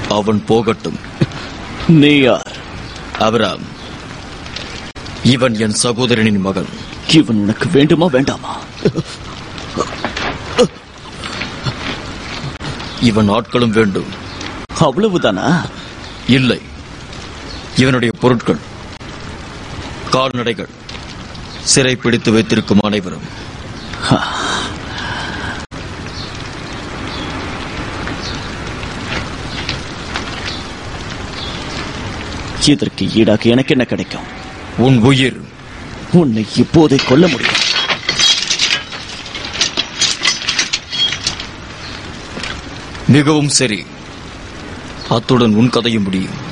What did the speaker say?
அவன் போகட்டும். நீ யார்? ஆபிரகாம். இவன் என் சகோதரனின் மகன். இவன் உனக்கு வேண்டுமா வேண்டாமா? இவன் ஆட்களும் வேண்டும். அவ்வளவுதானா? இல்லை, இவனுடைய பொருட்கள், கால்நடைகள், சிறை பிடித்து வைத்திருக்கும் அனைவரும். இதற்கு ஈடாக எனக்கு என்ன கிடைக்கும்? உன் உயிர். உன்னை இப்போதே கொல்ல முடியும். மிகவும் சரி, அத்துடன் உன் கதையும் முடியும்.